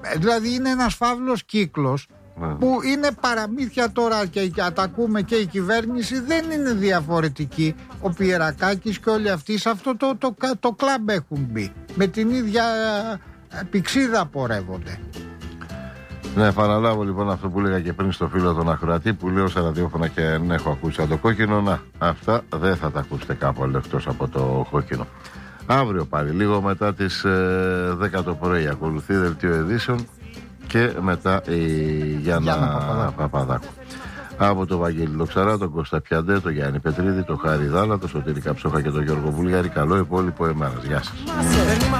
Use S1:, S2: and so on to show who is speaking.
S1: Δηλαδή είναι ένας φαύλος κύκλος που είναι παραμύθια τώρα και τα ακούμε και η κυβέρνηση δεν είναι διαφορετική. Ο Πιερακάκης και όλοι αυτοί σε αυτό το κλαμπ έχουν μπει. Με την ίδια πηξίδα πορεύονται.
S2: Να επαναλάβω λοιπόν αυτό που έλεγα και πριν στο φίλο τον ακροατή που λέω σε ραδιόφωνα και δεν έχω ακούσει το κόκκινο. Να, αυτά δεν θα τα ακούσετε κάπου αλλού εκτός από το κόκκινο. Αύριο πάλι, λίγο μετά τις 10 το πρωί, ακολουθεί δελτίο ειδήσεων και μετά η Γιάννα Παπαδάκου. Από τον Βαγγέλη Λοξαρά, τον Κώστα Πιαντέ, τον Γιάννη Πετρίδη, τον Χάρη Δάλα, τον Σωτήρη Καψόχα και τον Γιώργο Βουλγάρη. Καλό υπόλοιπο ημέρας. Γεια σας.